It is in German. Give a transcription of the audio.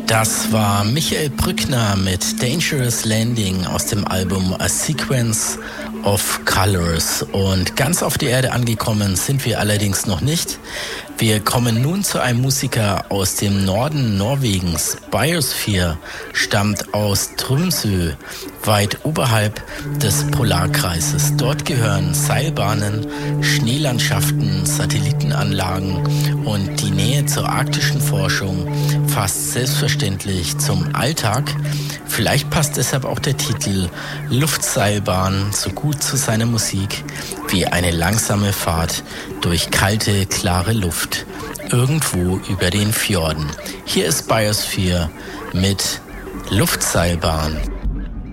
Das war Michael Brückner mit Dangerous Landing aus dem Album A Sequence of Colors. Und ganz auf die Erde angekommen sind wir allerdings noch nicht. Wir kommen nun zu einem Musiker aus dem Norden Norwegens. Biosphere stammt aus Tromsø, weit oberhalb des Polarkreises. Dort gehören Seilbahnen, Schneelandschaften, Satellitenanlagen und die Nähe zur arktischen Forschung fast selbstverständlich zum Alltag. Vielleicht passt deshalb auch der Titel Luftseilbahn so gut zu seiner Musik wie eine langsame Fahrt durch kalte, klare Luft irgendwo über den Fjorden. Hier ist Biosphere mit Luftseilbahn.